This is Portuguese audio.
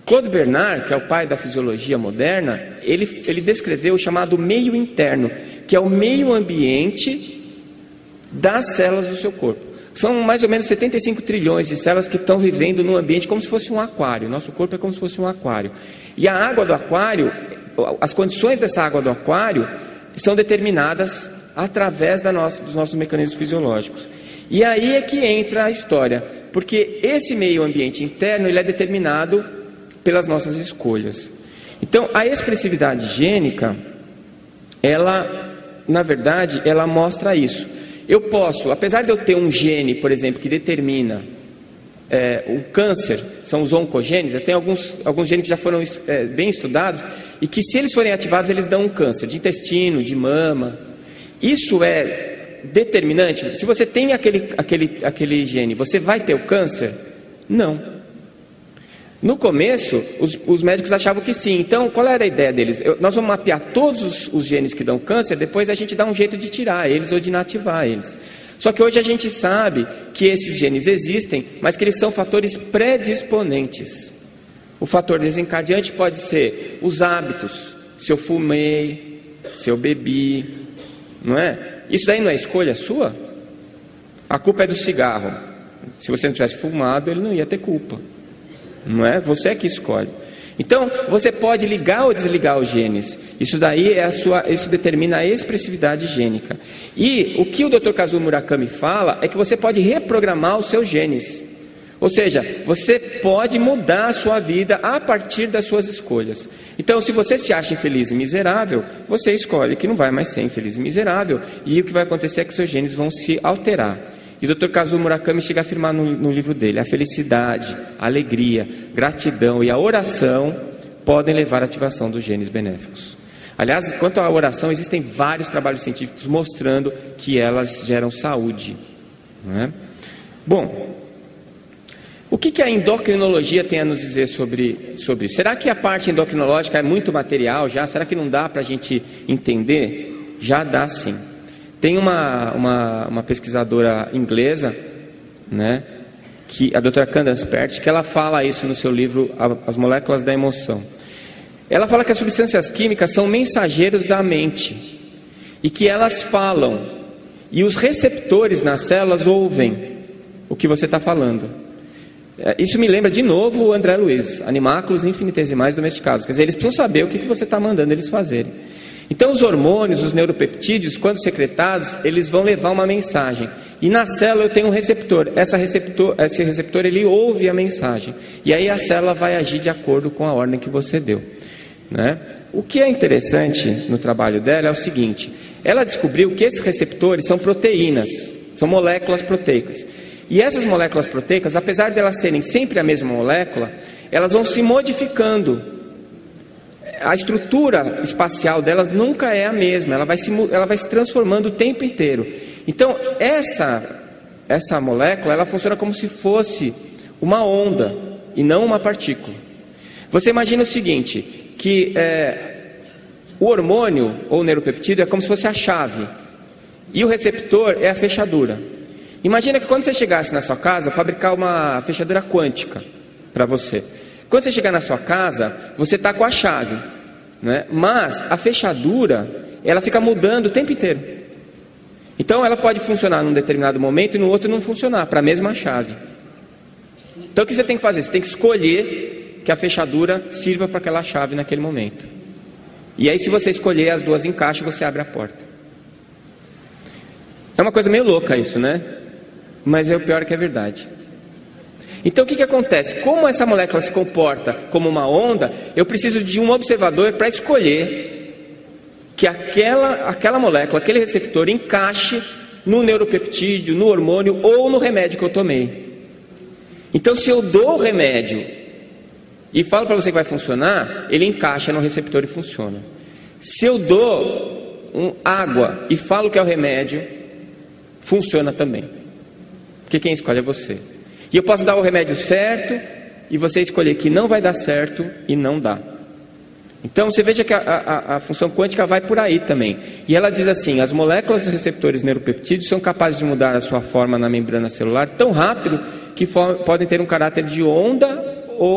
Claude Bernard, que é o pai da fisiologia moderna, ele descreveu o chamado meio interno, que é o meio ambiente das células do seu corpo. São mais ou menos 75 trilhões de células que estão vivendo num ambiente como se fosse um aquário. Nosso corpo é como se fosse um aquário. E a água do aquário, as condições dessa água do aquário são determinadas através dos nossos mecanismos fisiológicos. E aí é que entra a história, porque esse meio ambiente interno ele é determinado pelas nossas escolhas. Então, a expressividade gênica, ela, na verdade, ela mostra isso. Eu posso, apesar de eu ter um gene, por exemplo, que determina o câncer, são os oncogenes, eu tenho alguns genes que já foram bem estudados, e que se eles forem ativados, eles dão um câncer de intestino, de mama. Isso é determinante? Se você tem aquele gene, você vai ter o câncer? Não. No começo, os médicos achavam que sim. Então, qual era a ideia deles? Nós vamos mapear todos os genes que dão câncer, depois a gente dá um jeito de tirar eles ou de inativar eles. Só que hoje a gente sabe que esses genes existem, mas que eles são fatores predisponentes. O fator desencadeante pode ser os hábitos. Se eu fumei, se eu bebi, não é? Isso daí não é escolha sua? A culpa é do cigarro. Se você não tivesse fumado, ele não ia ter culpa. Não é? Você é que escolhe. Então, você pode ligar ou desligar os genes. Isso daí isso determina a expressividade gênica. E o que o Dr. Kazuo Murakami fala é que você pode reprogramar os seus genes. Ou seja, você pode mudar a sua vida a partir das suas escolhas. Então, se você se acha infeliz e miserável, você escolhe que não vai mais ser infeliz e miserável. E o que vai acontecer é que seus genes vão se alterar. E o Dr. Kazuo Murakami chega a afirmar no livro dele: a felicidade, a alegria, gratidão e a oração podem levar à ativação dos genes benéficos. Aliás, quanto à oração, existem vários trabalhos científicos mostrando que elas geram saúde, não é? Bom, o que a endocrinologia tem a nos dizer sobre isso? Será que a parte endocrinológica é muito material já? Será que não dá para a gente entender? Já dá sim. Tem uma pesquisadora inglesa, né, a doutora Candace Pert, que ela fala isso no seu livro As Moléculas da Emoção. Ela fala que as substâncias químicas são mensageiros da mente e que elas falam, e os receptores nas células ouvem o que você está falando. Isso me lembra de novo o André Luiz, animáculos infinitesimais domesticados. Quer dizer, eles precisam saber o que você está mandando eles fazerem. Então os hormônios, os neuropeptídeos, quando secretados, eles vão levar uma mensagem. E na célula eu tenho um receptor. Esse receptor ele ouve a mensagem. E aí a célula vai agir de acordo com a ordem que você deu, né? O que é interessante no trabalho dela é o seguinte: ela descobriu que esses receptores são proteínas, são moléculas proteicas. E essas moléculas proteicas, apesar de elas serem sempre a mesma molécula, elas vão se modificando. A estrutura espacial delas nunca é a mesma, ela vai se transformando o tempo inteiro. Então, essa molécula, ela funciona como se fosse uma onda e não uma partícula. Você imagina o seguinte, que o hormônio ou o neuropeptídeo é como se fosse a chave e o receptor é a fechadura. Imagina que quando você chegasse na sua casa, fabricar uma fechadura quântica para você. Quando você chegar na sua casa, você está com a chave, né? Mas a fechadura, ela fica mudando o tempo inteiro. Então ela pode funcionar num determinado momento e no outro não funcionar, para a mesma chave. Então o que você tem que fazer? Você tem que escolher que a fechadura sirva para aquela chave naquele momento. E aí, se você escolher, as duas encaixam, você abre a porta. É uma coisa meio louca isso, né? Mas o pior é que é verdade. Então o que acontece? Como essa molécula se comporta como uma onda, eu preciso de um observador para escolher que aquela molécula, aquele receptor encaixe no neuropeptídeo, no hormônio ou no remédio que eu tomei. Então, se eu dou o remédio e falo para você que vai funcionar, ele encaixa no receptor e funciona. Se eu dou água e falo que é o remédio, funciona também. Porque quem escolhe é você. E eu posso dar o remédio certo e você escolher que não vai dar certo e não dá. Então você veja que a função quântica vai por aí também. E ela diz assim: as moléculas dos receptores neuropeptídeos são capazes de mudar a sua forma na membrana celular tão rápido que podem ter um caráter de onda